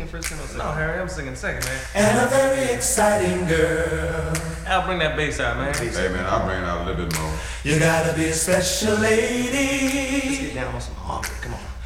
singing first, then I'll sing. No, Harry, I'm singing second, man. And a very exciting girl. Al, bring that bass out, man. Hey man, I'll bring it out a little bit more. You gotta be a special lady. Let's get down on some harmony. Come on.